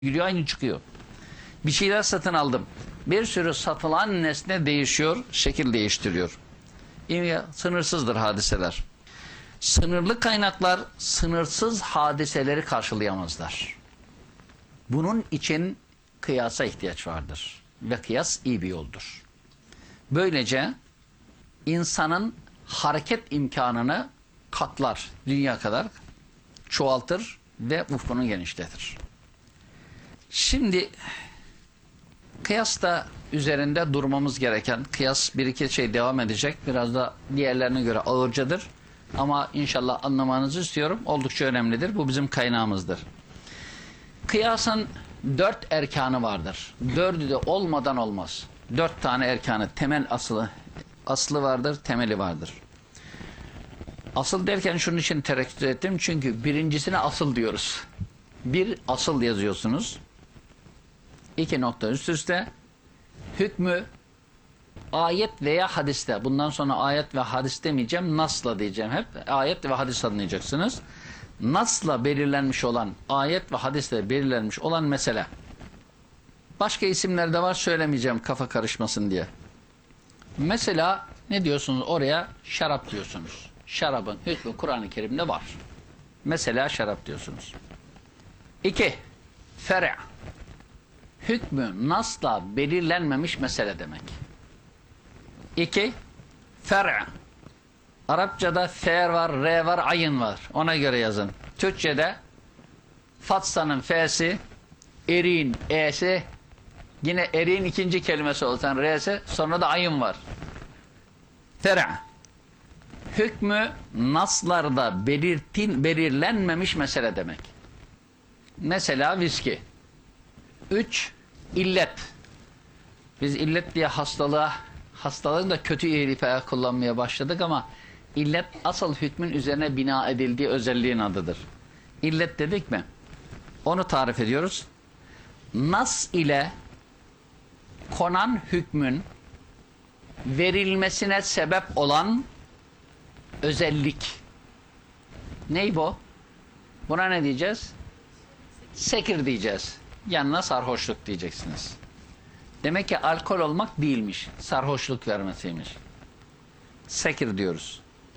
Giriyor aynı çıkıyor. Bir şeyler satın aldım. Bir sürü satılan nesne değişiyor, şekil değiştiriyor. Sınırsızdır hadiseler. Sınırlı kaynaklar sınırsız hadiseleri karşılayamazlar. Bunun için kıyasa ihtiyaç vardır. Ve kıyas iyi bir yoldur. Böylece insanın hareket imkanını katlar, dünya kadar çoğaltır ve ufkunu genişletir. Şimdi kıyas da üzerinde durmamız gereken, kıyas bir iki şey devam edecek. Biraz da diğerlerine göre ağırcadır. Ama inşallah anlamanızı istiyorum. Oldukça önemlidir. Bu bizim kaynağımızdır. Kıyasın 4 erkanı vardır. 4'ü de olmadan olmaz. 4 tane erkanı, temel aslı vardır, temeli vardır. Asıl derken şunun için tereddüt ettim. Çünkü birincisine asıl diyoruz. Bir asıl yazıyorsunuz. 2 nokta üst üste. Hükmü ayet veya hadiste. Bundan sonra ayet ve hadis demeyeceğim. Nasla diyeceğim hep. Ayet ve hadis anlayacaksınız. Nasla belirlenmiş olan, ayet ve hadisle belirlenmiş olan mesele. Başka isimler de var, söylemeyeceğim kafa karışmasın diye. Mesela ne diyorsunuz oraya? Şarap diyorsunuz. Şarabın hükmü Kur'an-ı Kerim'de var. Mesela şarap diyorsunuz. 2. Fer'. Hükmü nasla belirlenmemiş mesele demek. 2. Fer'. Arapçada fer var, re var, ayın var. Ona göre yazın. Türkçe'de Fatsa'nın f'si, eriğin e'si, yine eriğin ikinci kelimesi olsan re'si, sonra da ayın var. Fer'. Hükmü naslarda belirlenmemiş mesele demek. Mesela viski. 3. İllet. Biz illet diye hastalığın da kötü ifadeyle kullanmaya başladık ama illet asıl hükmün üzerine bina edildiği özelliğin adıdır. İllet dedik mi? Onu tarif ediyoruz. Nas ile konan hükmün verilmesine sebep olan özellik. Ney bu? Buna ne diyeceğiz? Sekir diyeceğiz. Yanına sarhoşluk diyeceksiniz. Demek ki alkol olmak değilmiş. Sarhoşluk vermesiymiş. Sekir diyoruz.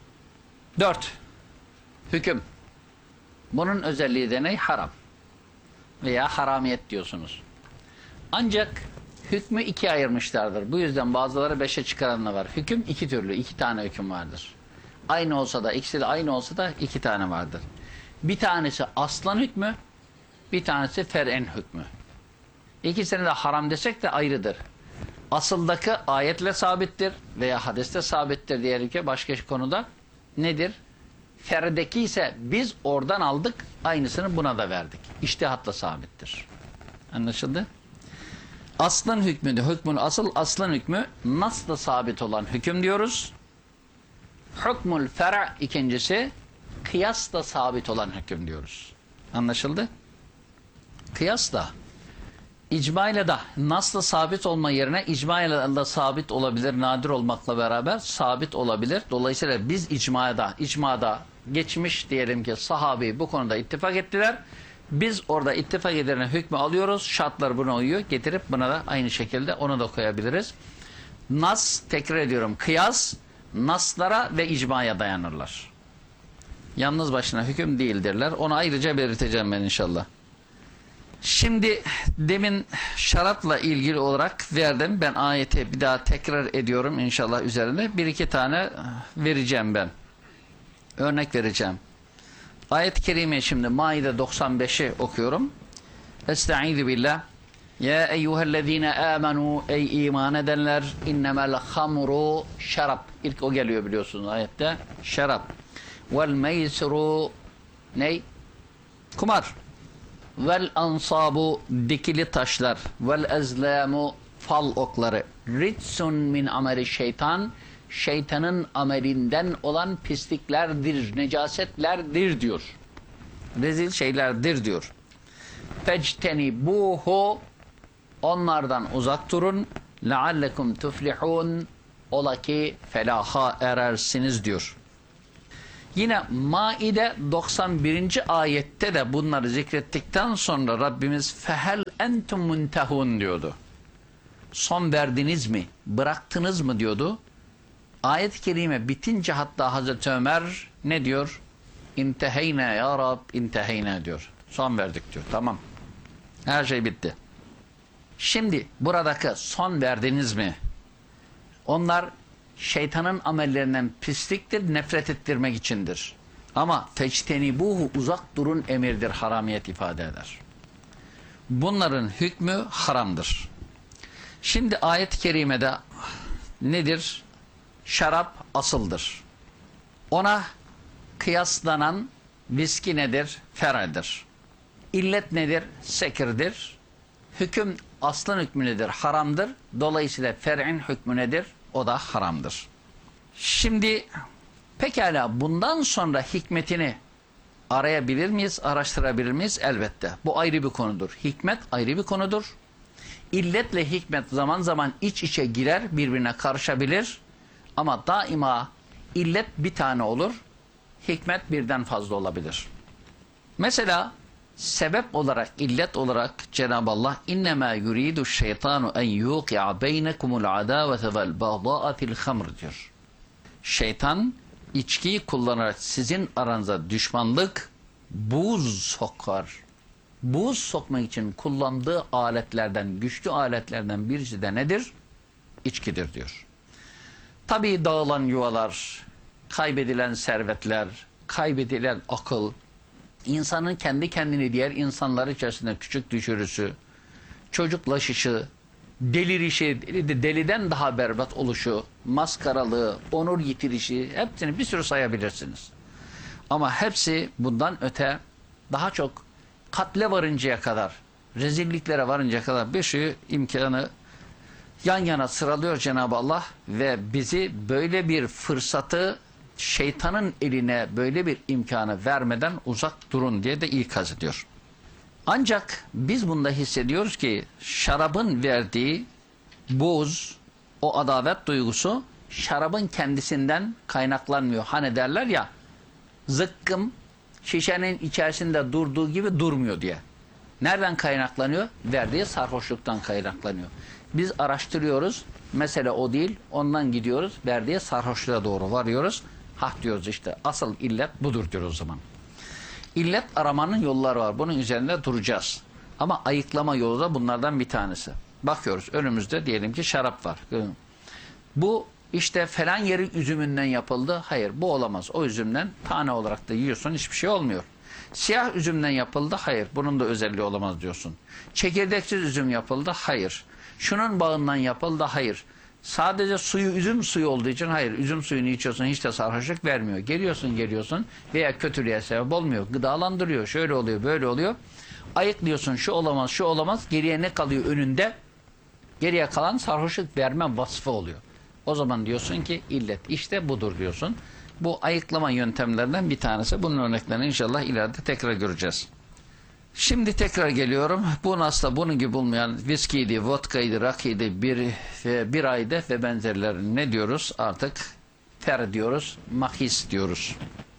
4. Hüküm. Bunun özelliği de ne? Haram. Veya haramiyet diyorsunuz. Ancak hükmü 2'ye ayırmışlardır. Bu yüzden bazıları 5'e çıkaranlar var. Hüküm 2 türlü. 2 tane hüküm vardır. Aynı olsa da, ikisi de aynı olsa da 2 tane vardır. Bir tanesi aslan hükmü, bir tanesi fer'en hükmü. İkisini de haram desek de ayrıdır. Asıldaki ayetle sabittir veya hadiste sabittir diyelim ki başka konuda nedir? Ferdeki ise biz oradan aldık, aynısını buna da verdik. İçtihatla sabittir. Anlaşıldı? Aslın hükmü de hükmün aslan hükmü nasla sabit olan hüküm diyoruz. Hükmül fer' ikincisi kıyasla sabit olan hüküm diyoruz. Anlaşıldı? Kıyasla İcma ile de nasla sabit olma yerine icma ile de sabit olabilir, nadir olmakla beraber sabit olabilir. Dolayısıyla biz icmada geçmiş diyelim ki sahabi bu konuda ittifak ettiler. Biz orada ittifak edene hükmü alıyoruz. Şartlar buna uyuyor. Getirip buna da aynı şekilde onu da koyabiliriz. Nas, tekrar ediyorum, kıyas naslara ve icmaya dayanırlar. Yalnız başına hüküm değildirler. Onu ayrıca belirteceğim ben inşallah. Şimdi demin şarapla ilgili olarak verdim. Ben ayeti bir daha tekrar ediyorum inşallah üzerine. Bir iki tane vereceğim ben. Örnek vereceğim. Ayet-i kerime şimdi Maide 95'i okuyorum. Estaizu billah. Ya eyyühellezine amenu ey iman edenler innemel hamru şarap. İlk o geliyor biliyorsunuz ayette. Şarap. Vel meysru ney? Kumar. Vel ansabu dikili taşlar. Vel ezlamu fal okları. Ritsun min ameli şeytan. Şeytanın amelinden olan pisliklerdir, necasetlerdir diyor. Rezil şeylerdir diyor. Fectenibuhu onlardan uzak durun. Leallekum tuflihun ola ki felaha erersiniz diyor. Yine Maide 91. ayette de bunları zikrettikten sonra Rabbimiz fehel entum muntehun diyordu. Son verdiniz mi? Bıraktınız mı diyordu. Ayet-i kerime bitince hatta Hazreti Ömer ne diyor? İnteheyne ya Rab, inteheyne diyor. Son verdik diyor. Tamam. Her şey bitti. Şimdi buradaki son verdiniz mi? Onlar şeytanın amellerinden pisliktir, nefret ettirmek içindir. Ama fectenibuhu, uzak durun emirdir, haramiyet ifade eder. Bunların hükmü haramdır. Şimdi ayet-i kerimede nedir? Şarap asıldır. Ona kıyaslanan viski nedir? Fer'dir. İllet nedir? Sekirdir. Hüküm aslın hükmü nedir? Haramdır. Dolayısıyla fer'in hükmü nedir? O da haramdır. Şimdi pekala bundan sonra hikmetini arayabilir miyiz? Araştırabilir miyiz? Elbette. Bu ayrı bir konudur. Hikmet ayrı bir konudur. İlletle hikmet zaman zaman iç içe girer, birbirine karışabilir. Ama daima illet bir tane olur, hikmet birden fazla olabilir. Mesela sebep olarak, illet olarak Cenab-ı Allah innemâ yuridu şeytanu en yuqi'a beynekumul adâvete vel bağdâ'a fil hamr diyor. Şeytan içkiyi kullanarak sizin aranıza düşmanlık, buz sokar. Buz sokmak için kullandığı aletlerden, güçlü aletlerden birisi de nedir? İçkidir diyor. Tabii dağılan yuvalar, kaybedilen servetler, kaybedilen akıl, insanın kendi kendini diğer insanlar içerisinde küçük düşürüsü, çocuklaşışı, delirişi, deliden daha berbat oluşu, maskaralığı, onur yitirişi, hepsini bir sürü sayabilirsiniz. Ama hepsi bundan öte daha çok katle varıncaya kadar, rezilliklere varıncaya kadar bir sürü imkanı yan yana sıralıyor Cenab-ı Allah ve bizi böyle bir fırsatı şeytanın eline böyle bir imkanı vermeden uzak durun diye de ikaz ediyor. Ancak biz bunda hissediyoruz ki şarabın verdiği buz, o adavet duygusu şarabın kendisinden kaynaklanmıyor. Hani derler ya zıkkım şişenin içerisinde durduğu gibi durmuyor diye. Nereden kaynaklanıyor? Verdiği sarhoşluktan kaynaklanıyor. Biz araştırıyoruz. Mesele o değil. Ondan gidiyoruz. Verdiği sarhoşluğa doğru varıyoruz. Hah diyoruz işte. Asıl illet budur diyor o zaman. İllet aramanın yolları var. Bunun üzerinde duracağız. Ama ayıklama yolu da bunlardan bir tanesi. Bakıyoruz. Önümüzde diyelim ki şarap var. Bu işte falan yerin üzümünden yapıldı. Hayır bu olamaz. O üzümden tane olarak da yiyorsun. Hiçbir şey olmuyor. Siyah üzümden yapıldı. Hayır. Bunun da özelliği olamaz diyorsun. Çekirdeksiz üzüm yapıldı. Hayır. Şunun bağından yapıldı. Hayır. Sadece suyu üzüm suyu olduğu için hayır. Üzüm suyunu içiyorsun. Hiç de sarhoşluk vermiyor. Geliyorsun veya kötülüğe sebep olmuyor. Gıdalandırıyor. Şöyle oluyor böyle oluyor. Ayıklıyorsun. Şu olamaz şu olamaz. Geriye ne kalıyor önünde? Geriye kalan sarhoşluk verme vasfı oluyor. O zaman diyorsun ki illet işte budur diyorsun. Bu ayıklama yöntemlerinden bir tanesi. Bunun örneklerini inşallah ileride tekrar göreceğiz. Şimdi tekrar geliyorum. Bu nasıl bunun gibi bulmayan viskiydi, vodkaydı, rakıydı, bir ayda ve benzerleri ne diyoruz? Artık fer diyoruz, mahis diyoruz.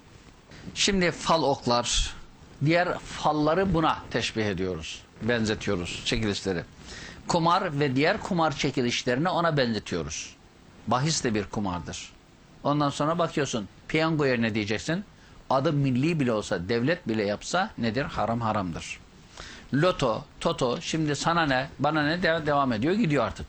Şimdi fal oklar, diğer falları buna teşbih ediyoruz, benzetiyoruz çekilişleri. Kumar ve diğer kumar çekilişlerini ona benzetiyoruz. Bahis de bir kumardır. Ondan sonra bakıyorsun, piyangoya ne diyeceksin? Adı milli bile olsa, devlet bile yapsa nedir? Haram haramdır. Loto, toto, şimdi sana ne, bana ne devam ediyor, gidiyor artık.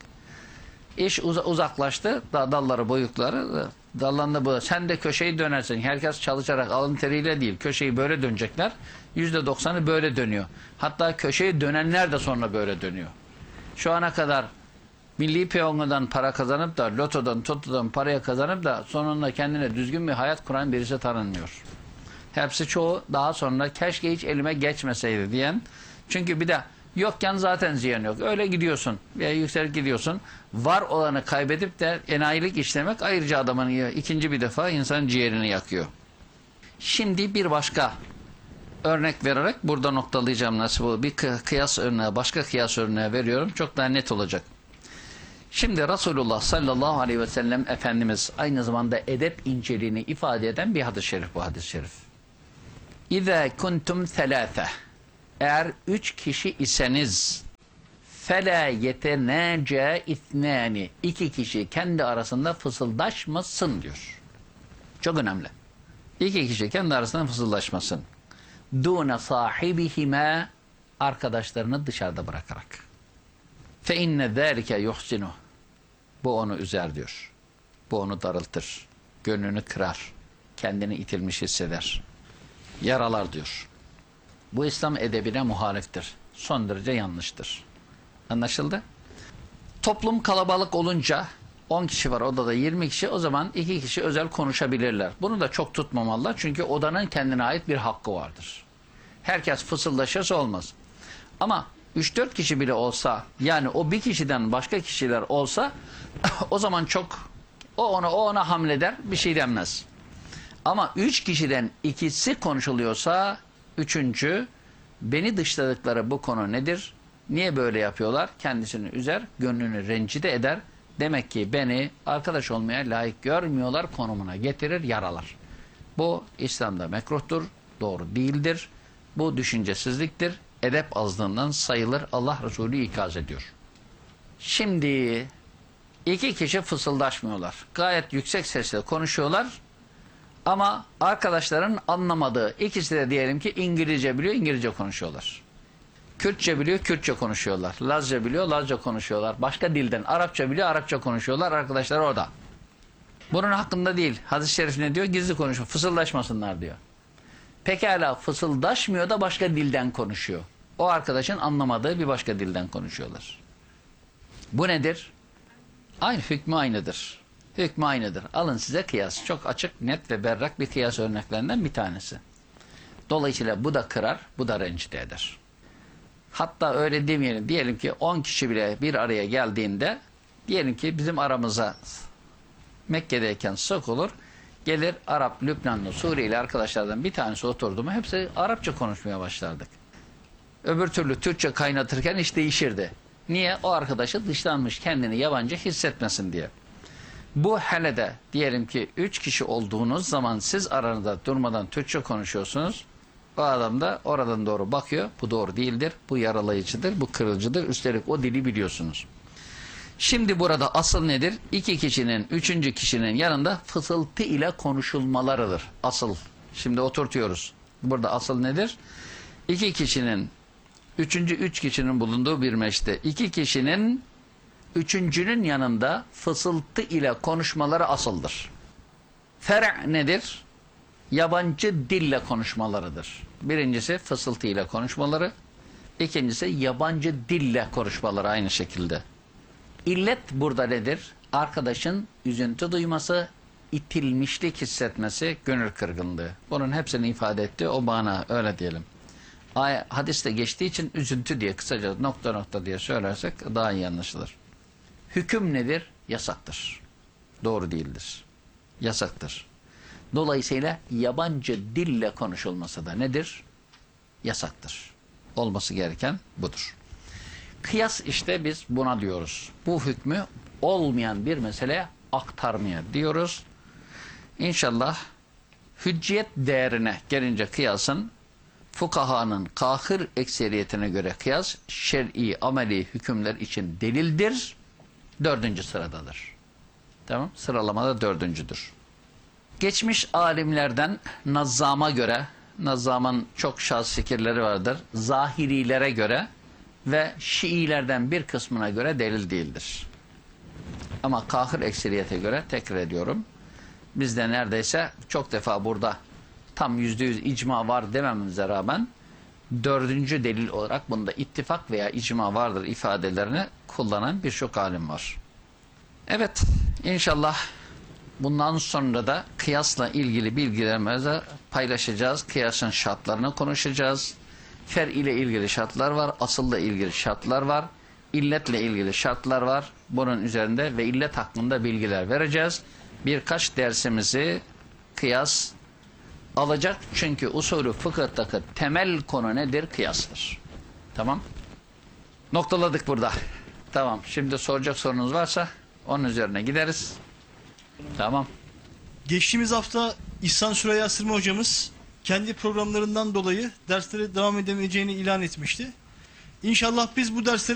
İş uzaklaştı, dalları, boyutları, dallandı bu. Sen de köşeyi dönersin. Herkes çalışarak, alın teriyle değil, köşeyi böyle dönecekler. %90'ı böyle dönüyor. Hatta köşeyi dönenler de sonra böyle dönüyor. Şu ana kadar milli piyangodan para kazanıp da, lotodan, totodan paraya kazanıp da sonunda kendine düzgün bir hayat kuran birisi tanınmıyor. Hepsi çoğu daha sonra keşke hiç elime geçmeseydi diyen. Çünkü bir de yokken zaten ziyan yok. Öyle gidiyorsun veya yükselip gidiyorsun. Var olanı kaybedip de enayilik işlemek ayrıca adamın ikinci bir defa insanın ciğerini yakıyor. Şimdi bir başka örnek vererek burada noktalayacağım nasip olur. Bir kıyas örneği, başka kıyas örneği veriyorum. Çok daha net olacak. Şimdi Resulullah sallallahu aleyhi ve sellem Efendimiz aynı zamanda edep inceliğini ifade eden bir hadis-i şerif bu hadis-i şerif. İza kuntum thelâfe, eğer 3 kişi iseniz, فَلَا يَتَنَاجَا اِثْنَانِ, 2 kişi kendi arasında fısıldaşmasın diyor. Çok önemli. 2 kişi kendi arasında fısıldaşmasın. دُونَ صَاحِبِهِمَا, arkadaşlarını dışarıda bırakarak. فَاِنَّ ذَٰلِكَ يُحْسِنُهُ, bu onu üzer diyor. Bu onu darıltır. Gönlünü kırar. Kendini itilmiş hisseder. Yaralar diyor. Bu İslam edebine muhaliftir. Son derece yanlıştır. Anlaşıldı? Toplum kalabalık olunca 10 kişi var odada, 20 kişi, o zaman 2 kişi özel konuşabilirler. Bunu da çok tutmamalılar çünkü odanın kendine ait bir hakkı vardır. Herkes fısıldaşırsa olmaz. Ama 3-4 kişi bile olsa, yani o bir kişiden başka kişiler olsa o zaman çok o ona hamleder, bir şey denmez. Ama 3 kişiden ikisi konuşuluyorsa, üçüncü, beni dışladıkları bu konu nedir? Niye böyle yapıyorlar? Kendisini üzer, gönlünü rencide eder. Demek ki beni arkadaş olmaya layık görmüyorlar konumuna getirir, yaralar. Bu İslam'da mekruhtur, doğru değildir. Bu düşüncesizliktir. Edep azlığından sayılır. Allah Resulü ikaz ediyor. Şimdi 2 kişi fısıldaşmıyorlar. Gayet yüksek sesle konuşuyorlar. Ama arkadaşların anlamadığı, ikisi de diyelim ki İngilizce biliyor, İngilizce konuşuyorlar. Kürtçe biliyor, Kürtçe konuşuyorlar. Lazca biliyor, Lazca konuşuyorlar. Başka dilden Arapça biliyor, Arapça konuşuyorlar. Arkadaşlar orada. Bunun hakkında değil. Hadis-i şerif ne diyor? Gizli konuşuyor. Fısıldaşmasınlar diyor. Pekala fısıldaşmıyor da başka dilden konuşuyor. O arkadaşın anlamadığı bir başka dilden konuşuyorlar. Bu nedir? Aynı, hükmü aynıdır. Hükmü aynıdır. Alın size kıyas. Çok açık, net ve berrak bir kıyas örneklerinden bir tanesi. Dolayısıyla bu da kırar, bu da rencide eder. Hatta öyle demeyelim. Diyelim ki 10 kişi bile bir araya geldiğinde, diyelim ki bizim aramıza Mekke'deyken sokulur, gelir Arap, Lübnanlı, Suriyeli arkadaşlardan bir tanesi oturdu mu hepsi Arapça konuşmaya başlardık. Öbür türlü Türkçe kaynatırken iş değişirdi. Niye? O arkadaşı dışlanmış, kendini yabancı hissetmesin diye. Bu hele de diyelim ki 3 kişi olduğunuz zaman siz aranızda durmadan Türkçe konuşuyorsunuz. O adam da oradan doğru bakıyor. Bu doğru değildir. Bu yaralayıcıdır. Bu kırıcıdır. Üstelik o dili biliyorsunuz. Şimdi burada asıl nedir? 2 kişinin, 3. kişinin yanında fısıltı ile konuşulmalarıdır. Asıl. Şimdi oturtuyoruz. Burada asıl nedir? 2 kişinin, 3 kişinin bulunduğu bir mecliste 2 kişinin 3.'nün yanında fısıltı ile konuşmaları asıldır. Fer' nedir? Yabancı dille konuşmalarıdır. Birincisi fısıltı ile konuşmaları, ikincisi yabancı dille konuşmaları aynı şekilde. İllet burada nedir? Arkadaşın üzüntü duyması, itilmişlik hissetmesi, gönül kırgınlığı. Bunun hepsini ifade etti. O bana öyle diyelim. Hadiste geçtiği için üzüntü diye kısaca nokta nokta diye söylersek daha iyi anlaşılır. Hüküm nedir? Yasaktır. Doğru değildir. Yasaktır. Dolayısıyla yabancı dille konuşulması da nedir? Yasaktır. Olması gereken budur. Kıyas işte biz buna diyoruz. Bu hükmü olmayan bir meseleye aktarmaya diyoruz. İnşallah hücciyet değerine gelince kıyasın, fukahanın kahir ekseriyetine göre kıyas şer'i ameli hükümler için delildir. 4. sıradadır. Tamam? Sıralamada 4.'dür. Geçmiş alimlerden Nazzam'a göre, Nazzam'ın çok şahs fikirleri vardır, Zahirilere göre ve Şiilerden bir kısmına göre delil değildir. Ama kahir ekseriyete göre, tekrar ediyorum, bizde neredeyse çok defa burada tam %100 icma var dememize rağmen 4. delil olarak bunda ittifak veya icma vardır ifadelerini kullanan birçok alim var. Evet, inşallah bundan sonra da kıyasla ilgili bilgilerimizi paylaşacağız. Kıyasın şartlarını konuşacağız. Fer ile ilgili şartlar var. Asılla ilgili şartlar var. İlletle ilgili şartlar var. Bunun üzerinde ve illet hakkında bilgiler vereceğiz. Birkaç dersimizi kıyas alacak. Çünkü usulü fıkıhtaki temel konu nedir? Kıyastır. Tamam. Noktaladık burada. Tamam. Şimdi soracak sorunuz varsa onun üzerine gideriz. Tamam. Geçtiğimiz hafta İhsan Süreyya Sırma hocamız kendi programlarından dolayı derslere devam edemeyeceğini ilan etmişti. İnşallah biz bu dersleri